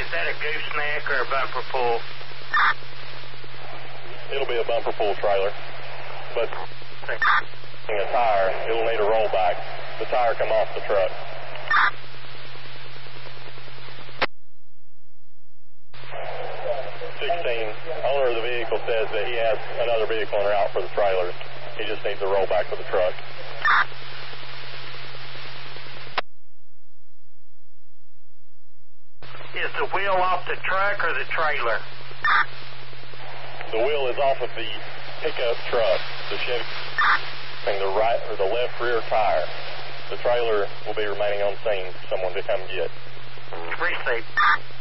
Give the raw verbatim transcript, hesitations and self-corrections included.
that a gooseneck or a bumper pull? It'll be a bumper pull trailer, but a tire, it'll need a rollback. The tire come off the truck. sixteen, owner of the vehicle says that he has another vehicle en route for the trailers. He just needs a rollback for the truck. Is the wheel off the truck or the trailer? The wheel is off of the pickup truck, the Chevy, and the right or the left rear tire. The trailer will be remaining on scene for someone to come get. Received.